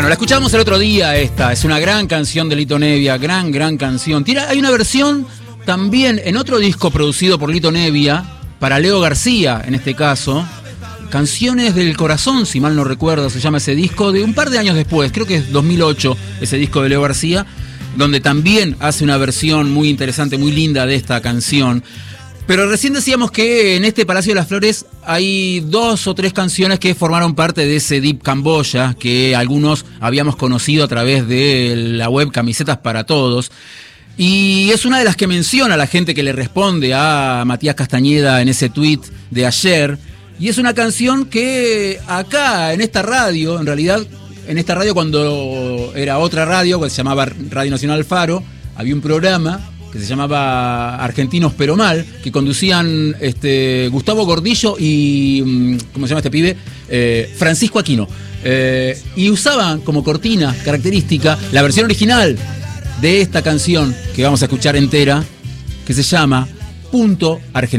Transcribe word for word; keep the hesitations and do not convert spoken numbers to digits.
Bueno, la escuchamos el otro día esta, es una gran canción de Lito Nebbia, gran, gran canción. Tiene, hay una versión también en otro disco producido por Lito Nebbia, para Leo García en este caso, Canciones del Corazón, si mal no recuerdo, se llama ese disco, de un par de años después, creo que es dos mil ocho, ese disco de Leo García, donde también hace una versión muy interesante, muy linda de esta canción. Pero recién decíamos que en este Palacio de las Flores hay dos o tres canciones que formaron parte de ese Deep Camboya, que algunos habíamos conocido a través de la web Camisetas para Todos. Y es una de las que menciona la gente que le responde a Matías Castañeda en ese tweet de ayer. Y es una canción que acá, en esta radio, en realidad, en esta radio cuando era otra radio, que se llamaba Radio Nacional Faro, había un programa que se llamaba Argentinos Pero Mal, que conducían este, Gustavo Gordillo y, ¿cómo se llama este pibe? Eh, Francisco Aquino. Eh, y usaban como cortina característica la versión original de esta canción que vamos a escuchar entera, que se llama Punto Argentina.